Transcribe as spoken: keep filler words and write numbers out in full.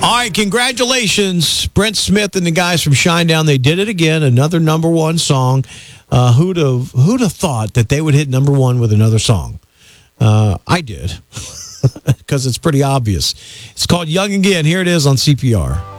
All right, congratulations, Brent Smith and the guys from Shinedown. They did it again, another number one song. Uh, who'd have who'd have thought that they would hit number one with another song? Uh, I did, because it's pretty obvious. It's called Young Again. Here it is on C P R.